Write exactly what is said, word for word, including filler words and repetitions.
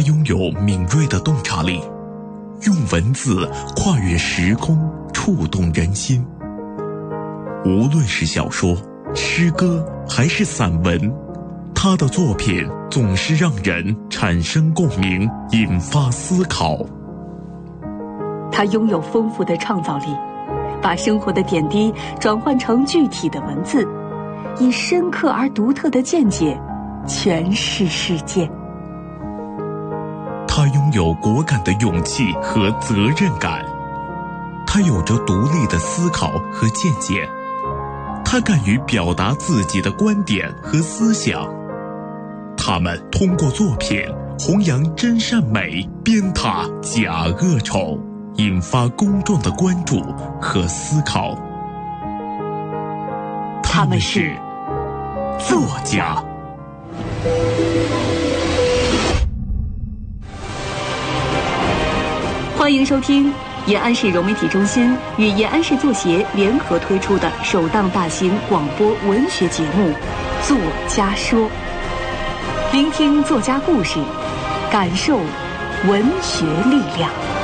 拥有敏锐的洞察力，用文字跨越时空，触动人心。无论是小说、诗歌还是散文，他的作品总是让人产生共鸣，引发思考。 他拥有丰富的创造力，把生活的点滴转换成具体的文字，以深刻而独特的见解诠释世界。 他拥有果敢的勇气和责任感，他有着独立的思考和见解，他敢于表达自己的观点和思想。他们通过作品弘扬真善美，鞭挞假恶丑，引发公众的关注和思考。他们是作家。 欢迎收听延安市融媒体中心与延安市作协联合推出的首档大型广播文学节目《作家说》，聆听作家故事，感受文学力量。